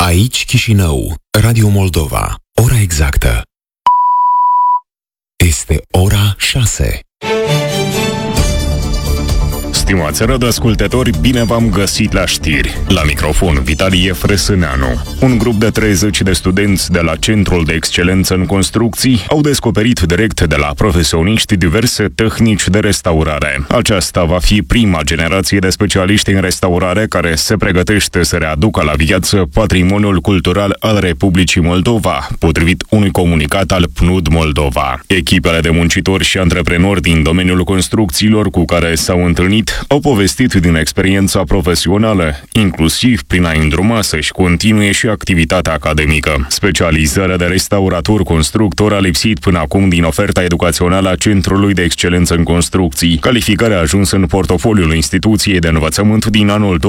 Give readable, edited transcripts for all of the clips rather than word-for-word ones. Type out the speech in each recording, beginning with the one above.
Aici Chișinău, Radio Moldova. Ora exactă este ora 6. Stimați radioascultători, bine v-am găsit la știri. La microfon, Vitalie Frăsâneanu. Un grup de 30 de studenți de la Centrul de Excelență în Construcții au descoperit direct de la profesioniști diverse tehnici de restaurare. Aceasta va fi prima generație de specialiști în restaurare care se pregătește să readucă la viață patrimoniul cultural al Republicii Moldova, potrivit unui comunicat al PNUD Moldova. Echipele de muncitori și antreprenori din domeniul construcțiilor cu care s-au întâlnit au povestit din experiența profesională, inclusiv prin a îndruma să-și continue și activitatea academică. Specializarea de restaurator-constructor a lipsit până acum din oferta educațională a Centrului de Excelență în Construcții. Calificarea a ajuns în portofoliul instituției de învățământ din anul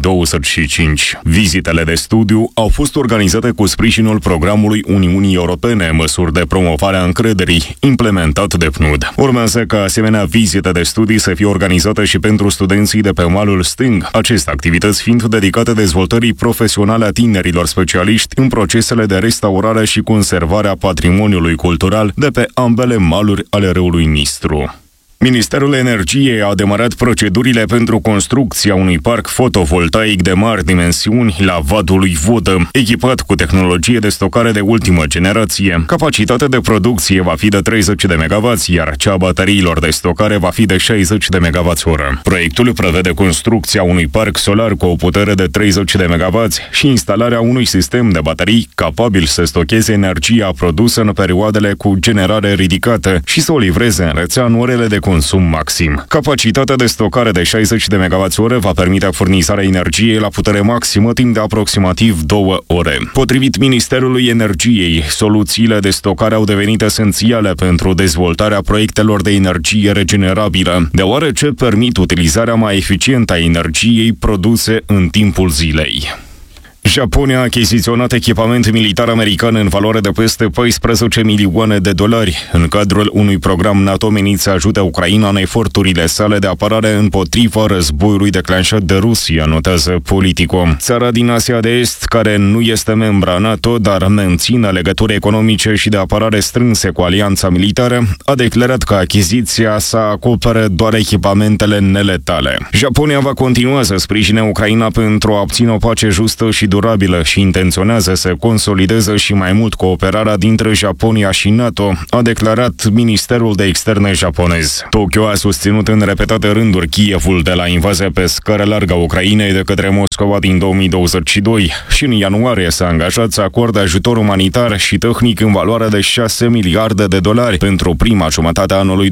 2025. Vizitele de studiu au fost organizate cu sprijinul programului Uniunii Europene, măsuri de promovare a încrederii, implementat de PNUD. Urmează ca asemenea vizite de studii să fie organizate și pentru studenții de pe malul stâng, aceste activități fiind dedicate dezvoltării profesionale a tinerilor specialiști în procesele de restaurare și conservare a patrimoniului cultural de pe ambele maluri ale râului Nistru. Ministerul Energiei a demarat procedurile pentru construcția unui parc fotovoltaic de mari dimensiuni la Vadul lui Vodă, echipat cu tehnologie de stocare de ultimă generație. Capacitatea de producție va fi de 30 de MW, iar cea a bateriilor de stocare va fi de 60 de MWh. Proiectul prevede construcția unui parc solar cu o putere de 30 de MW și instalarea unui sistem de baterii capabil să stocheze energia produsă în perioadele cu generare ridicată și să o livreze în rețea în orele de consum maxim. Capacitatea de stocare de 60 de MWh va permite furnizarea energiei la putere maximă timp de aproximativ 2 ore. Potrivit Ministerului Energiei, soluțiile de stocare au devenit esențiale pentru dezvoltarea proiectelor de energie regenerabilă, deoarece permit utilizarea mai eficientă a energiei produse în timpul zilei. Japonia a achiziționat echipament militar american în valoare de peste 14 milioane de dolari în cadrul unui program NATO menit să ajute Ucraina în eforturile sale de apărare împotriva războiului declanșat de Rusia, notează Politico. Țara din Asia de Est, care nu este membra NATO, dar menține legături economice și de apărare strânse cu alianța militară, a declarat că achiziția sa acopere doar echipamentele neletale. Japonia va continua să sprijine Ucraina pentru a obține o pace justă și durabilă și intenționează să consolideze și mai mult cooperarea dintre Japonia și NATO, a declarat Ministerul de Externe japonez. Tokyo a susținut în repetate rânduri Kievul de la invazia pe scară largă a Ucrainei de către Moscova din 2022 și în ianuarie s-a angajat să acorde ajutor umanitar și tehnic în valoare de 6 miliarde de dolari pentru prima jumătate a anului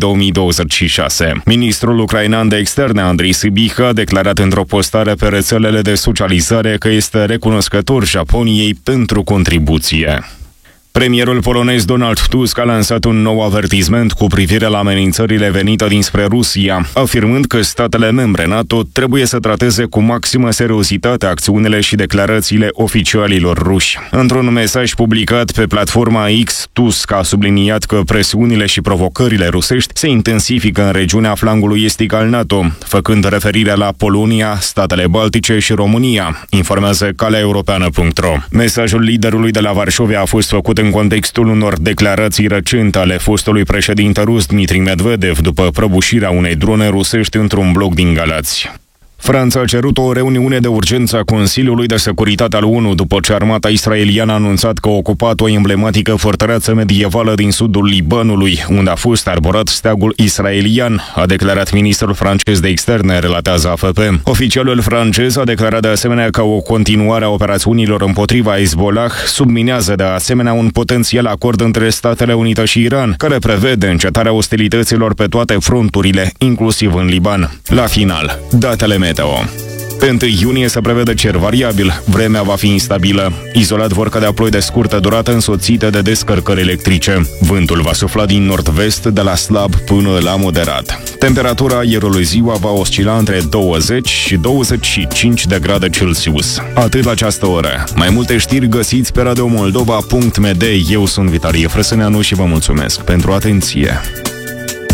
2026. Ministrul ucrainean de Externe, Andrei Sybiha, a declarat într-o postare pe rețelele de socializare că este recunoscător Japoniei pentru contribuție. Premierul polonez Donald Tusk a lansat un nou avertisment cu privire la amenințările venite dinspre Rusia, afirmând că statele membre NATO trebuie să trateze cu maximă seriozitate acțiunile și declarațiile oficialilor ruși. Într-un mesaj publicat pe platforma X, Tusk a subliniat că presiunile și provocările rusești se intensifică în regiunea flangului estic al NATO, făcând referire la Polonia, statele Baltice și România, informează caleaeuropeană.ro. Mesajul liderului de la Varșovia a fost făcut în contextul unor declarații recente ale fostului președinte rus Dmitri Medvedev după prăbușirea unei drone rusești într-un bloc din Galați. Franța a cerut o reuniune de urgență a Consiliului de Securitate al ONU după ce armata israeliană a anunțat că a ocupat o emblematică fortăreață medievală din sudul Libanului, unde a fost arborat steagul israelian, a declarat ministrul francez de externe, relatează AFP. Oficialul francez a declarat de asemenea că o continuare a operațiunilor împotriva Hezbollah subminează de asemenea un potențial acord între Statele Unite și Iran, care prevede încetarea ostilităților pe toate fronturile, inclusiv în Liban. La final, datele meteo. Pe 1 iunie se prevede cer variabil, vremea va fi instabilă. Izolat vor cădea ploi de scurtă durată însoțite de descărcări electrice. Vântul va sufla din nord-vest de la slab până la moderat. Temperatura aerului ziua va oscila între 20 și 25 de grade Celsius. Atât la această oră. Mai multe știri găsiți pe radiomoldova.md. Eu sunt Vitalie Frăsâneanu și vă mulțumesc pentru atenție.